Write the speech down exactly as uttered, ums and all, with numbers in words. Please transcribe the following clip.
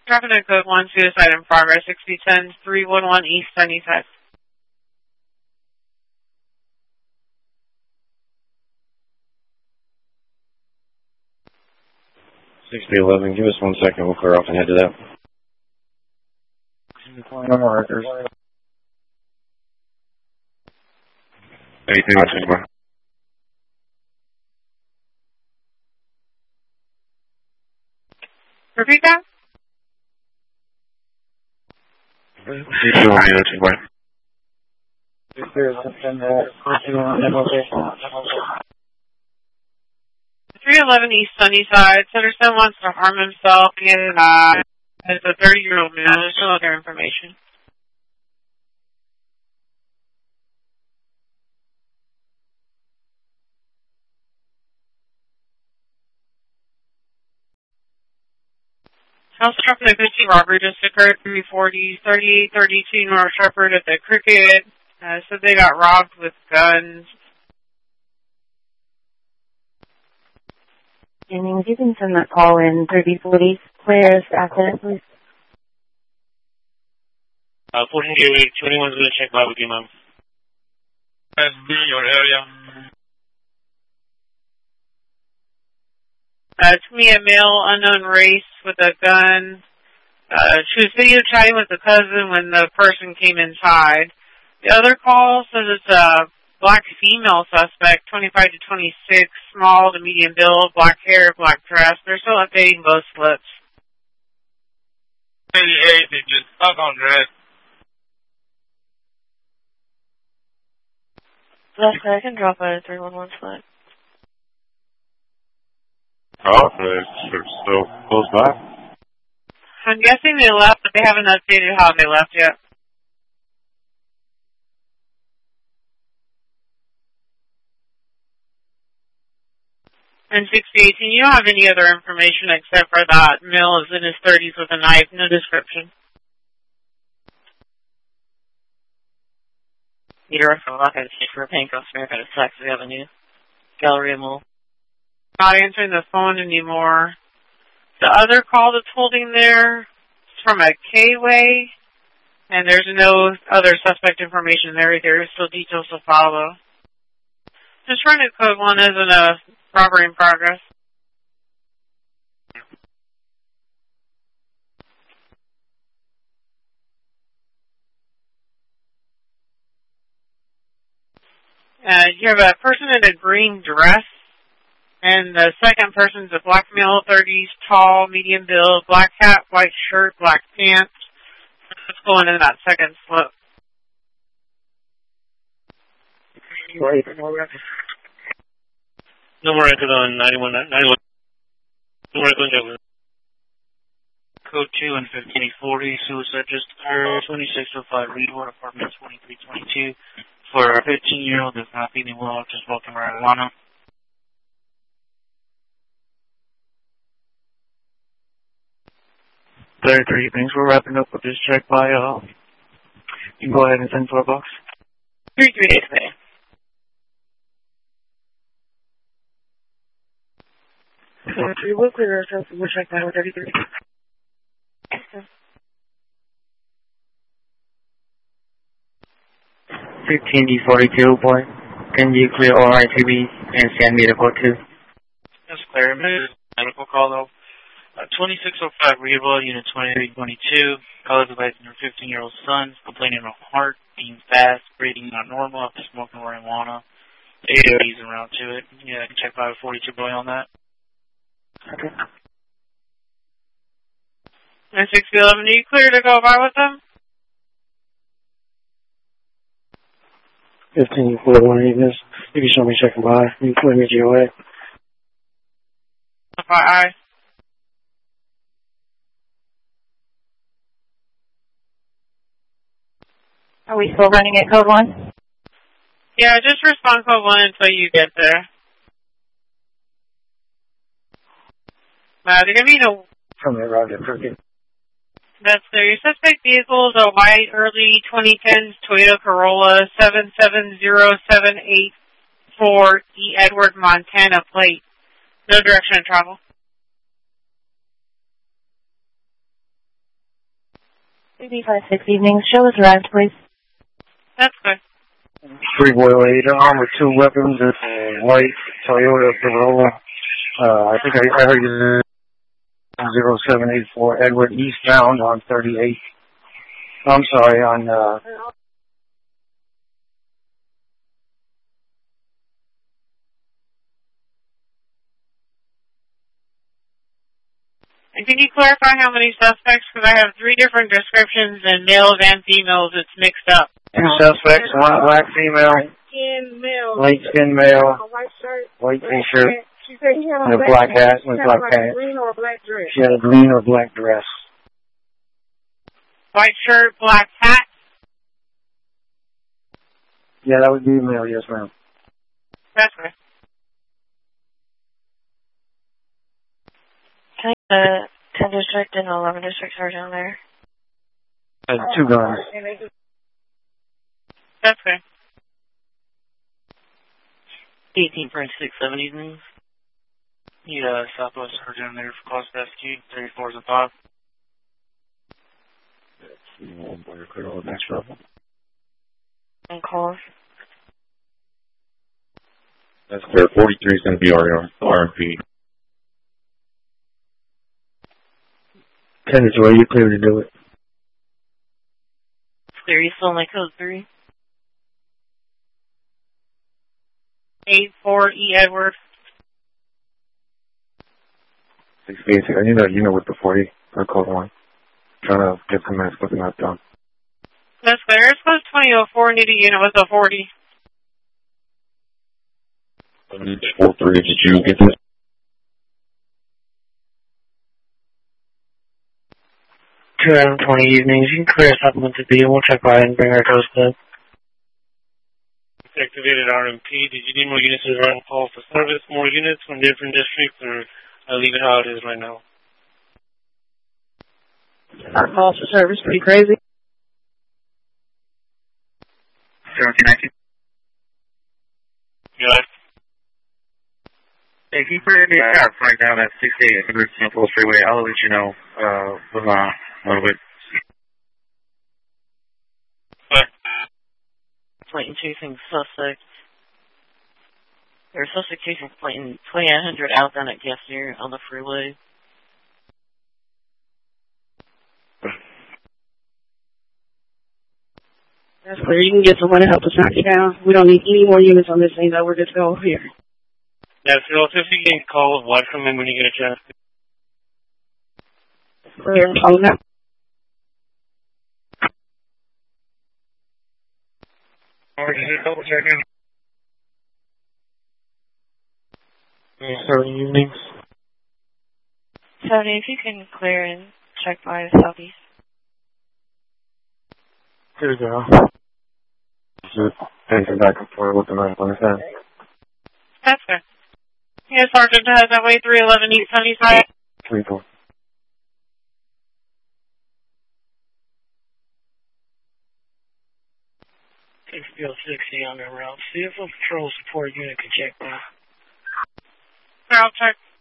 Dropping a code one, suicide in progress, sixty ten, three one one East Sunnyside. sixty eleven, give us one second, we'll clear off and head to that. No markers. Anything else anymore? Repeat that? You still want me to check by? three eleven East Sunnyside. Sutterson wants to harm himself and uh, as a thirty-year-old man. There's no other information. House traffic fifty robbery just occurred, three forty, thirty-eight thirty-two North Shepherd at the Cricket. Uh, said they got robbed with guns. And if you can send that call in thirty forty, where's accident, please? Uh, fourteen Gateway, twenty-one's going to check by with you, ma'am. S B, your area. Uh, to me, a male, unknown race with a gun. Uh, she was video chatting with the cousin when the person came inside. The other call says it's a black female suspect, twenty-five to twenty-six, small to medium build, black hair, black dress. They're still updating both slips. thirty-eight, they just stuck on dress. Yes, I can drop a three one one slip. Oh, they're still close by? I'm guessing they left, but they haven't updated how they left yet. And sixty eighteen, you don't have any other information except for that male is in his thirties with a knife, no description. Peter from Rocket for Pancroft America to Saxby Avenue, Galleria Mall. Not answering the phone anymore. The other call that's holding there is from a K-Way, and there's no other suspect information there either. There's still details to follow. Just run a code one as in a robbery in progress. Uh, you have a person in a green dress, and the second person's a black male, thirties, tall, medium build, black hat, white shirt, black pants. What's going in that second slip? Right. No more record on ninety-one, ninety-one. No more record on Code two and fifteen forty, suicide just occurred, twenty-six oh five Reedwood, apartment twenty-three twenty-two. For a fifteen-year-old that's not feeling well, just smoking marijuana. thirty-three, thanks for wrapping up with this check by, uh, you can go ahead and send for a box. Three, three days today. Three, we'll clear ourselves and we'll check by with thirty-three. fifteen D forty-two, boy. Can you clear all R T B and send me the code two? That's clear. Medical call though. Uh, twenty-six oh five Reedwell, unit twenty-three twenty-two. Call advising her fifteen-year-old son, complaining of heart, being fast, breathing not normal after smoking marijuana. A O E's around to it. Yeah, I can check by with forty-two boy on that. Okay. And sixty eleven, are you clear to go by with them? fifteen, you pull one of these. You can show me checking by. You can put me G O A. Aye. Are we still running at code one? Yeah, just respond code one until you get there. Uh, they're going to be no... From the Rocket Cricket. That's there. Your suspect vehicle is a white early twenty tens Toyota Corolla seven seven zero seven eight four E Edward, Montana plate. No direction of travel. three B five six evenings. Show has arrived, please. That's good. Three Boyle eight, armed with two weapons, a white Toyota Corolla. Uh, I think I, I heard you. zero seven eight four Edward eastbound on thirty-eight. I'm sorry, on, uh, And can you clarify how many suspects? Because I have three different descriptions and males and females. It's mixed up. two suspects, one black female, light skinned male, white t-shirt, and a black hat with black pants. She had a green or black dress. White shirt, black hat. Yeah, that would be a male, yes ma'am. That's right. Uh, ten district and eleven districts are down there. And two guns. That's good. eighteen point six seven evenings. Yeah, Southwest are down there for Class Rescue, thirty-fours and five. Next level. On call. That's clear. forty-three is going to be our R M P. ten is where you're clear to do it. Clear, you still in my code three? eight four E Edward. six eight, I need a unit with the forty, or code one. Trying to get some minutes looking that done. That's good. It's close twenty oh four. Need a unit with a forty. four three, did you get this? two twenty evenings, you can clear supplement to B, and we'll check by and bring our coast club. Activated R M P. Did you need more units to run call for service? More units from different districts, or I'll leave it how it is right now? Our call for service pretty crazy. seventeen nineteen. Yeah. If you put any out right now, that's sixty-eight hundred Central Freeway, I'll let you know, uh, with my, a little bit. Complaint chasing suspect. There's suspect chasing complaint twenty-nine hundred outbound at Gastier on the freeway. That's clear. You can get someone to help us knock it down. We don't need any more units on this thing, though. We're good to go here. Yeah, Phil, if you can call with what from him when you get a chance. Clear. Call now. Alright, just double checking. Seven evenings. Tony, if you can clear and check by southeast. Here we go. Just pacing back and forth with the knife on his head. That's good. Yeah, Sergeant has that way, three eleven East Sunnyside. Three four. H B L sixty on their route. See if a patrol support unit can check that. I'll check.